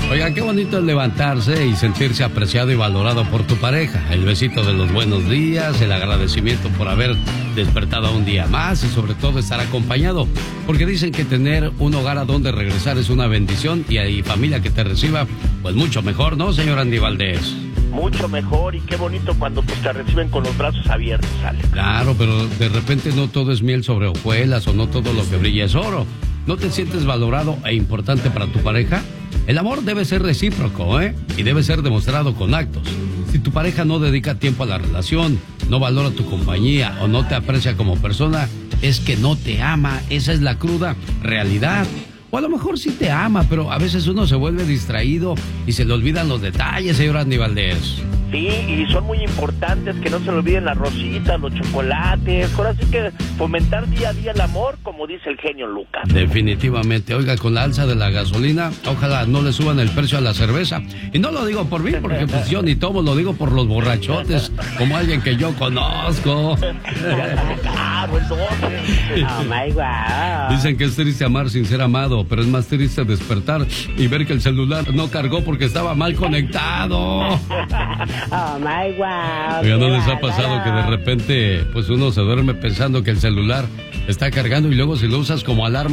Oiga, qué bonito es levantarse y sentirse apreciado y valorado por tu pareja. El besito de los buenos días, el agradecimiento por haber despertado un día más y sobre todo estar acompañado. Porque dicen que tener un hogar a donde regresar es una bendición y hay familia que te reciba, pues mucho mejor, ¿no, señor Andy Valdés? Mucho mejor, y qué bonito cuando pues te reciben con los brazos abiertos, Alex. Claro, pero de repente no todo es miel sobre hojuelas o no todo lo que brilla es oro. ¿No te sientes valorado e importante para tu pareja? El amor debe ser recíproco, ¿eh? Y debe ser demostrado con actos. Si tu pareja no dedica tiempo a la relación, no valora tu compañía o no te aprecia como persona, es que no te ama. Esa es la cruda realidad. O a lo mejor sí te ama, pero a veces uno se vuelve distraído y se le olvidan los detalles, señor Andy Valdés. Sí, y son muy importantes, que no se le olviden las rositas, los chocolates. Ahora sí que fomentar día a día el amor, como dice el genio Lucas. Definitivamente. Oiga, con la alza de la gasolina, ojalá no le suban el precio a la cerveza. Y no lo digo por mí, porque pues yo ni tomo, lo digo por los borrachotes, como alguien que yo conozco. Claro, el 12. Oh my God. Dicen que es triste amar sin ser amado, pero es más triste despertar y ver que el celular no cargó porque estaba mal conectado. Oh my God. Oiga, ¿no les ha pasado que de repente pues uno se duerme pensando que el celular está cargando y luego si lo usas como alarma